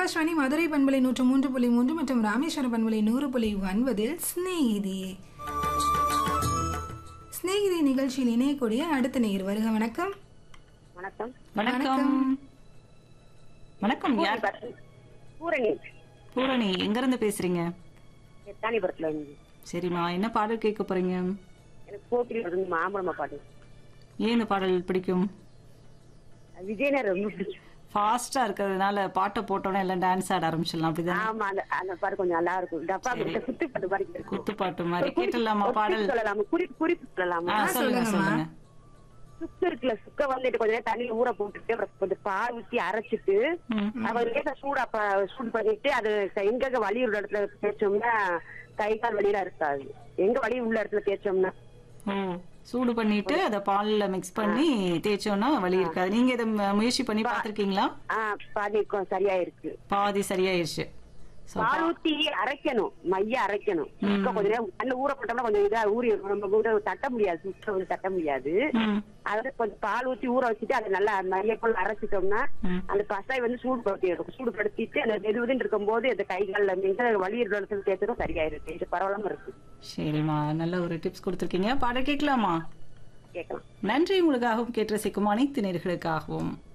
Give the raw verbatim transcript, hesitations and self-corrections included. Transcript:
ஆகாஷ்வாணி மதுரை பண்பலை நூற்று மூன்று புள்ளி மூன்று மற்றும் ராமேஸ்வரம் பண்பலை நூறு புள்ளி ஒன்பதில் ஸ்நேகிதி ஸ்நேகிதி நிகழ்ச்சியில் இணையக்கூடிய அடுத்த நேர் வருக. வணக்கம். வணக்கம். வணக்கம். வணக்கம். யார்? பூரணி. பூரணி, எங்க இருந்து பேசுறீங்க? தானிபுரத்துல இருந்து. சரிம்மா, என்ன பாடல் கேட்க போறீங்க? எனக்கு போட்டியில் இருந்து மாம்பழமா பாட்டு. ஏன் இந்த பாடல் பிடிக்கும்? விஜயனர் ரொம்ப பிடிக்கும். ஃபாஸ்டா இருக்கிறதுனால பாட்டை போட்டோன்னே எல்லாம் டான்ஸ் ஆட ஆரம்பிச்சிடலாம், அப்படிதான்? ஆமா, அந்த அந்த பாட்டு கொஞ்சம் நல்லா இருக்கும். டப்பா கிட்ட குத்து பாட்டு மாதிரி இருக்கும். குத்து பாட்டு மாதிரி கேட்டலாமா பாடல்? சொல்லலாமா? குறிப்பு குறிப்பு சொல்லலாமா? ஆ, சொல்லுங்க சொல்லுங்க. சுக்கு இருக்குல்ல, சுக்க வந்துட்டு கொஞ்ச நேரம் தண்ணியில ஊற போட்டுட்டு அப்புறம் கொஞ்சம் பால் ஊற்றி அரைச்சிட்டு அவர் லேசா சூடா சூடு பண்ணிட்டு அது எங்க வலி உள்ள இடத்துல தேய்ச்சோம்னா கை கால் வலியெல்லாம் இருக்காது. எங்க வலி உள்ள இடத்துல தேய்ச்சோம்னா சூடு பண்ணிட்டு அத பால்ல மிக்ஸ் பண்ணி தேய்ச்சோம்னா வலி இருக்காது. நீங்க இத முயற்சி பண்ணி பாத்திருக்கீங்களா? பாதி சரியா இருக்கு. பாதி சரியாயிருச்சு. பால் ஊத்தி அரைக்கணும், மைய அரைக்கணும். கொஞ்ச நேரம் நல்ல ஊற போட்டோம்னா கொஞ்சம் இதா ஊறி நம்ம கூட தட்ட முடியாது, சுத்த வந்து தட்ட முடியாது. அதாவது கொஞ்சம் பால் ஊத்தி ஊற வச்சுட்டு அதை நல்லா மைய போல அரைச்சிட்டோம்னா அந்த கசாய் வந்து சூடுபடுத்தி எடுக்கும். சூடுபடுத்திட்டு அந்த வெதுவெதுன்னு இருக்கும் போது அந்த கைகால மிக வலி இடத்துல தேய்ச்சதும் சரியாயிருக்கு. இது பரவாயில்லாம இருக்கு. சரிம்மா, நல்ல ஒரு டிப்ஸ் கொடுத்துருக்கீங்க. பாட கேட்கலாமா? கேட்கலாம். நன்றி. உங்களுக்காகவும் கேட்டு ரசிக்கும் அனைத்து நேயர்களுக்காகவும்.